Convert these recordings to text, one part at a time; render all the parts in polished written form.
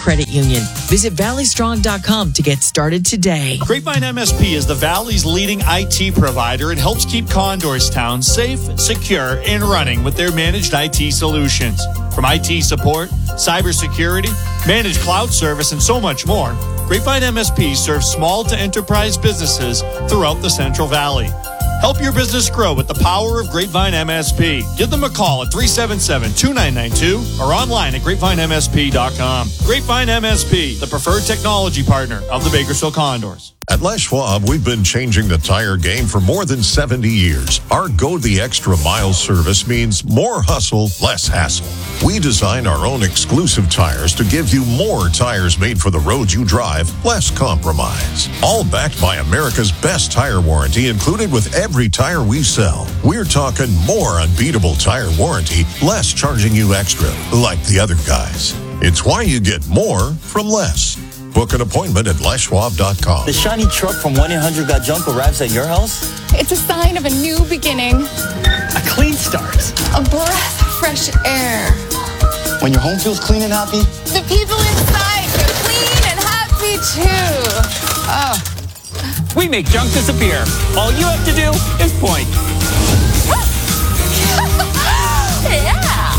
credit union. Visit valleystrong.com to get started today. Grapevine MSP is the Valley's leading IT provider and helps keep Condors Town safe, secure, and running with their managed IT solutions. From IT support, cybersecurity, managed cloud service, and so much more, Grapevine MSP serves small to enterprise businesses throughout the Central Valley. Help your business grow with the power of Grapevine MSP. Give them a call at 377-2992 or online at grapevinemsp.com. Grapevine MSP, the preferred technology partner of the Bakersfield Condors. At Les Schwab, we've been changing the tire game for more than 70 years. Our Go the Extra Mile service means more hustle, less hassle. We design our own exclusive tires to give you more tires made for the road you drive, less compromise. All backed by America's best tire warranty included with every tire we sell. We're talking more unbeatable tire warranty, less charging you extra, like the other guys. It's why you get more from less. Book an appointment at leschwab.com. The shiny truck from 1-800-GOT-JUNK arrives at your house? It's a sign of a new beginning. A clean start. A breath of fresh air. When your home feels clean and happy? The people inside feel clean and happy too. Oh. We make junk disappear. All you have to do is point. Yeah.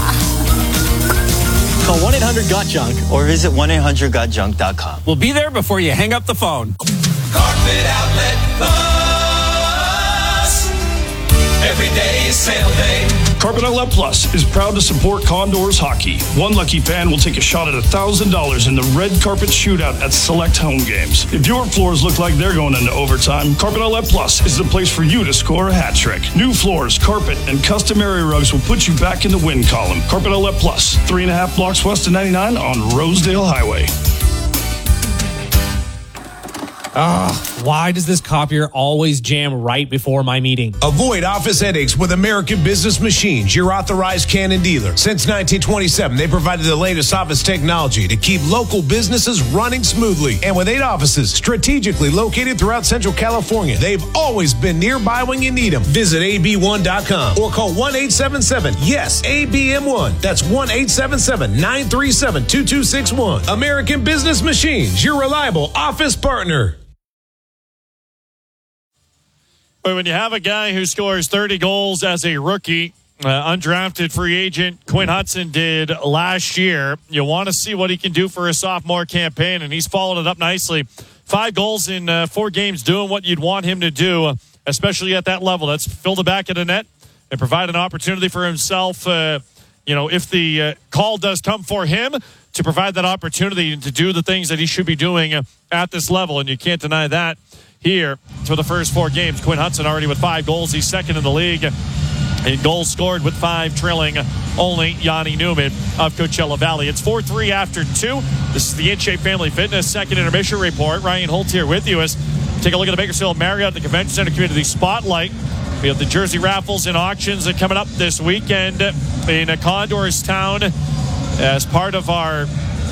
Call 1-800-GOT-JUNK or visit 1-800-GOT-JUNK.com. We'll be there before you hang up the phone. Carpet Outlet Plus. Every day is sale day. Carpet Outlet Plus is proud to support Condors hockey. One lucky fan will take a shot at $1,000 in the red carpet shootout at select home games. If your floors look like they're going into overtime, Carpet Outlet Plus is the place for you to score a hat trick. New floors, carpet, and customary rugs will put you back in the win column. Carpet Outlet Plus, 3.5 blocks west of 99 on Rosedale Highway. Why does this copier always jam right before my meeting? Avoid office headaches with American Business Machines, your authorized Canon dealer. Since 1927, they provided the latest office technology to keep local businesses running smoothly. And with 8 offices strategically located throughout Central California, they've always been nearby when you need them. Visit ab1.com or call 1-877-YES-ABM1. That's 1-877-937-2261. American Business Machines, your reliable office partner. When you have a guy who scores 30 goals as a rookie, undrafted free agent Quinn Hudson did last year, you want to see what he can do for a sophomore campaign, and he's followed it up nicely. 5 goals in 4 games, doing what you'd want him to do, especially at that level. That's fill the back of the net and provide an opportunity for himself, if the call does come for him, to provide that opportunity and to do the things that he should be doing at this level, and you can't deny that. Here for the first 4 games, Quinn Hudson already with 5 goals. He's second in the league in goals scored with 5, trailing only Yanni Newman of Coachella Valley. It's 4-3 after 2. This is the In Shape Family Fitness second intermission report. Ryan Holt here with you as take a look at the Bakersfield Marriott, the Convention Center Community Spotlight. We have the jersey raffles and auctions coming up this weekend in Condors Town as part of our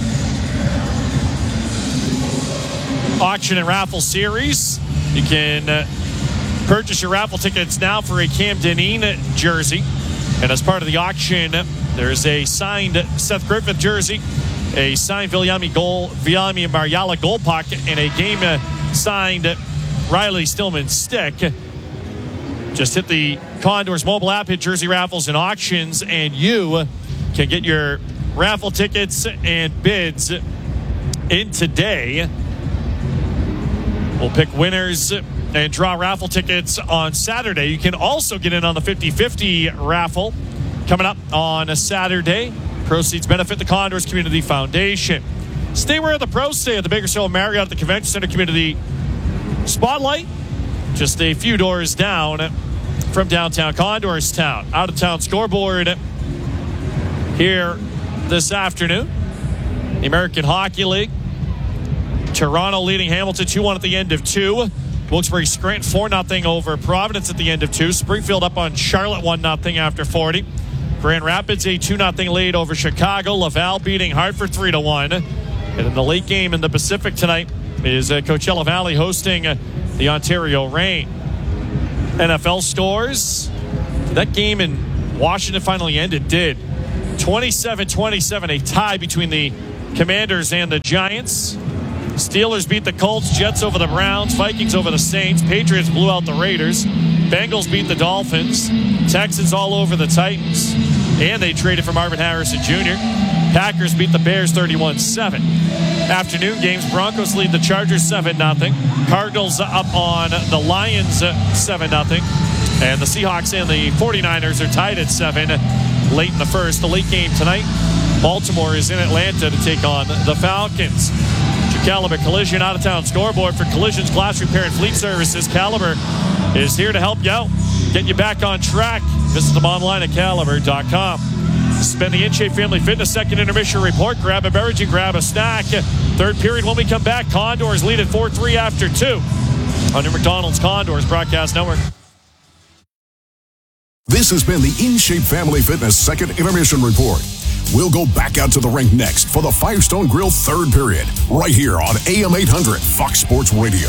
auction and raffle series. You can purchase your raffle tickets now for a Cam Dineen jersey. And as part of the auction, there's a signed Seth Griffith jersey, a signed Viljami Marjala goal puck, and a game signed Riley Stillman stick. Just hit the Condors mobile app, hit jersey raffles and auctions, and you can get your raffle tickets and bids in today. We'll pick winners and draw raffle tickets on Saturday. You can also get in on the 50-50 raffle coming up on a Saturday. Proceeds benefit the Condors Community Foundation. Stay where the pros stay at the Bakersfield Marriott at the Convention Center Community Spotlight. Just a few doors down from downtown Condors Town. Out of town scoreboard here this afternoon. The American Hockey League. Toronto leading Hamilton 2-1 at the end of 2. Wilkes-Barre Scranton 4-0 over Providence at the end of 2. Springfield up on Charlotte 1-0 after 40. Grand Rapids a 2-0 lead over Chicago. Laval beating Hartford 3-1. And in the late game in the Pacific tonight is Coachella Valley hosting the Ontario Reign. NFL scores. That game in Washington finally ended. 27-27, a tie between the Commanders and the Giants. Steelers beat the Colts, Jets over the Browns, Vikings over the Saints, Patriots blew out the Raiders, Bengals beat the Dolphins, Texans all over the Titans, and they traded for Marvin Harrison Jr. Packers beat the Bears 31-7. Afternoon games, Broncos lead the Chargers 7-0. Cardinals up on the Lions 7-0. And the Seahawks and the 49ers are tied at 7 late in the first. The late game tonight, Baltimore is in Atlanta to take on the Falcons. Caliber Collision out-of-town scoreboard for collisions, glass repair, and fleet services. Caliber is here to help you out, get you back on track. Visit them online at caliber.com. Spend the InShape Family Fitness second intermission report. Grab a beverage and grab a snack. Third period when we come back. Condors lead at 4-3 after 2 on your McDonald's Condors Broadcast Network. This has been the InShape Family Fitness second intermission report. We'll go back out to the rink next for the Firestone Grill third period, right here on AM 800 Fox Sports Radio.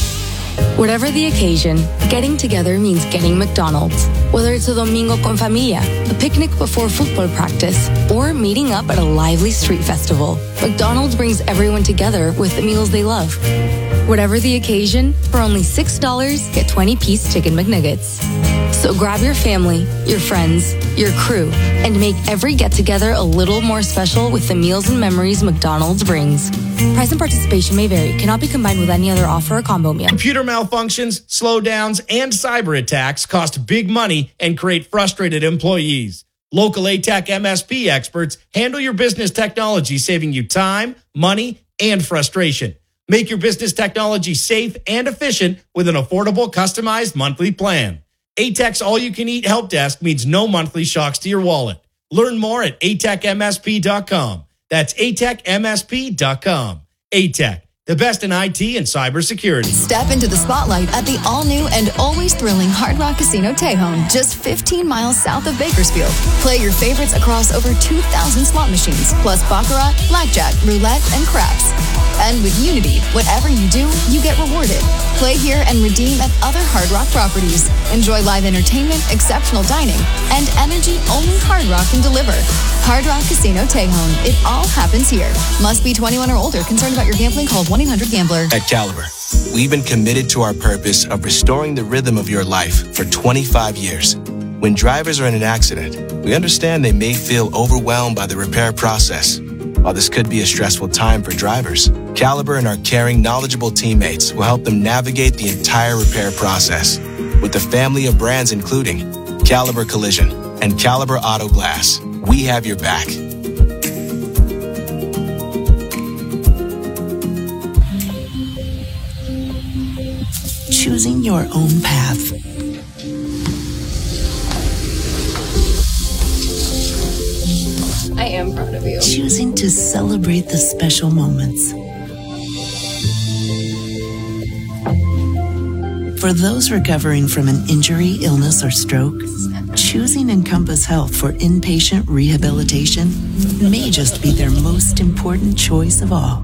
Whatever the occasion, getting together means getting McDonald's. Whether it's a domingo con familia, a picnic before football practice, or meeting up at a lively street festival, McDonald's brings everyone together with the meals they love. Whatever the occasion, for only $6, get 20-piece Chicken McNuggets. So grab your family, your friends, your crew, and make every get-together a little more special with the meals and memories McDonald's brings. Price and participation may vary. Cannot be combined with any other offer or combo meal. Computer malfunctions, slowdowns, and cyber attacks cost big money and create frustrated employees. Local ATEC MSP experts handle your business technology, saving you time, money, and frustration. Make your business technology safe and efficient with an affordable, customized monthly plan. ATEC's all-you-can-eat help desk means no monthly shocks to your wallet. Learn more at atecmsp.com. That's atecmsp.com. ATEC, the best in IT and cybersecurity. Step into the spotlight at the all-new and always thrilling Hard Rock Casino Tejon, just 15 miles south of Bakersfield. Play your favorites across over 2,000 slot machines, plus baccarat, blackjack, roulette, and craps. And with Unity, whatever you do, you get rewarded. Play here and redeem at other Hard Rock properties. Enjoy live entertainment, exceptional dining, and energy only Hard Rock can deliver. Hard Rock Casino Tejon. It all happens here. Must be 21 or older. Concerned about your gambling? Call 1-800-GAMBLER. At Caliber, we've been committed to our purpose of restoring the rhythm of your life for 25 years. When drivers are in an accident, we understand they may feel overwhelmed by the repair process. While this could be a stressful time for drivers, Caliber and our caring, knowledgeable teammates will help them navigate the entire repair process. With a family of brands including Caliber Collision and Caliber Auto Glass, we have your back. Choosing your own path. I am proud of you. Choosing to celebrate the special moments. For those recovering from an injury, illness, or stroke, choosing Encompass Health for inpatient rehabilitation may just be their most important choice of all.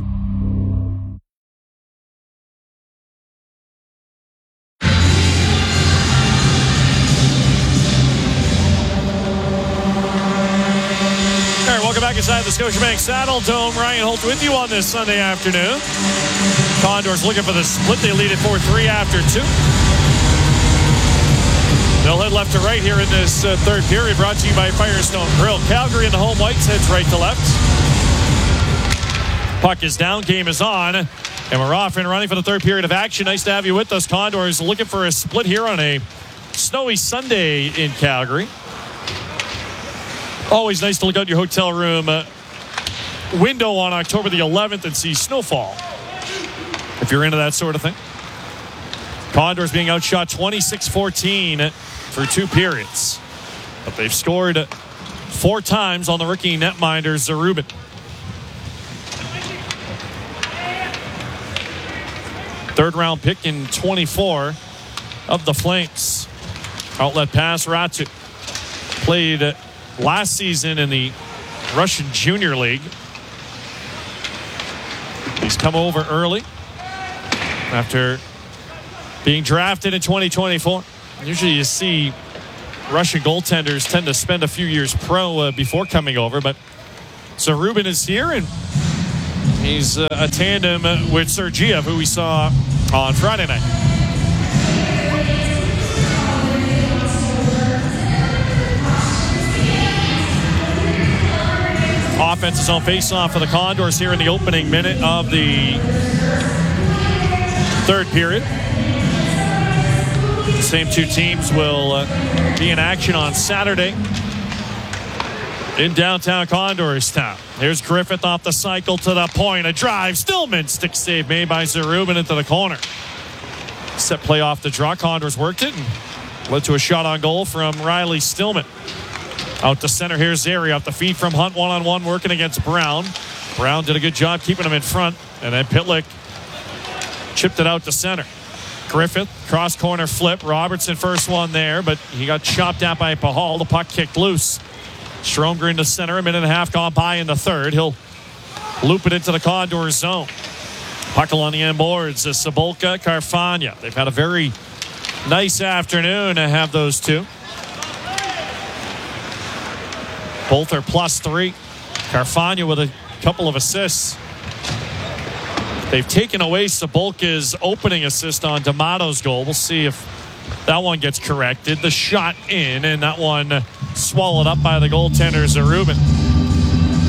Inside the Scotiabank Saddle Dome, Ryan Holt with you on this Sunday afternoon. Condors looking for the split. They lead at 4-3 after 2. They'll head left to right here in this third period, brought to you by Firestone Grill. Calgary in the home whites heads right to left. Puck is down, game is on, and we're off and running for the third period of action. Nice to have you with us. Condors looking for a split here on a snowy Sunday in Calgary. Always nice to look out your hotel room window on October the 11th and see snowfall, if you're into that sort of thing. Condors being outshot 26-14 for 2 periods. But they've scored 4 times on the rookie netminder, Zarubin. Third round pick in 24 of the Flames. Outlet pass, Ratu. Played last season in the Russian Junior League. He's come over early after being drafted in 2024. Usually you see Russian goaltenders tend to spend a few years pro before coming over, but Zarubin is here, and He's a tandem with Sergiev, who we saw on Friday night. Offense's on face-off for the Condors here in the opening minute of the third period. The same two teams will be in action on Saturday in downtown Condorstown. Here's Griffith off the cycle to the point. A drive. Stillman. Stick save made by Zarubin into the corner. Set play off the draw. Condors worked it and led to a shot on goal from Riley Stillman. Out to center. Here's Zary off the feed from Hunt. One-on-one working against Brown. Brown did a good job keeping him in front. And then Pitlick chipped it out to center. Griffith, cross corner flip. Robertson first one there, but he got chopped out by Pahal. The puck kicked loose. Stromgren to center. A minute and a half gone by in the third. He'll loop it into the Condors zone. Puck on the end boards. Sabolka, Carfagna. They've had a very nice afternoon to have those two. Both are +3. Carfagna with a couple of assists. They've taken away Sabolka's opening assist on D'Amato's goal. We'll see if that one gets corrected. The shot in, and that one swallowed up by the goaltender Zarubin.